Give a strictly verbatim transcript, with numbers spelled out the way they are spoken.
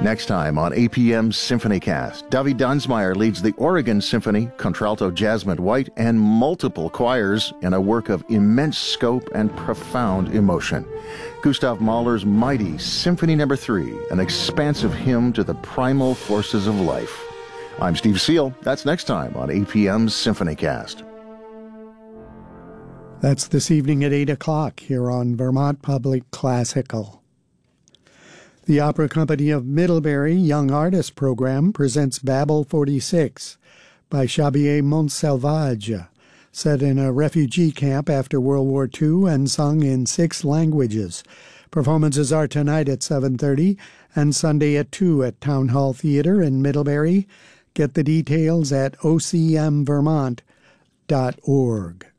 Next time on A P M's SymphonyCast, Davi Dunsmeyer leads the Oregon Symphony, contralto Jasmine White, and multiple choirs in a work of immense scope and profound emotion. Gustav Mahler's mighty Symphony Number Three, an expansive hymn to the primal forces of life. I'm Steve Seal. That's next time on A P M's SymphonyCast. That's this evening at eight o'clock here on Vermont Public Classical. The Opera Company of Middlebury Young Artist Program presents Babel forty-six by Xavier Montsalvage, set in a refugee camp after World War Two and sung in six languages. Performances are tonight at seven thirty and Sunday at two at Town Hall Theater in Middlebury. Get the details at o c m vermont dot org.